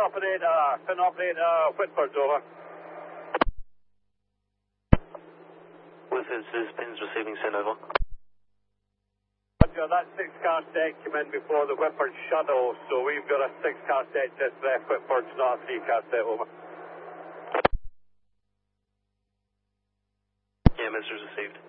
fin operator, Whitford's over. With his pins receiving send over. Roger, that 6-car set came in before the Whitford shuttle, so we've got a 6-car set just left Whitford's, not a 3-car set, over. Yeah, message received.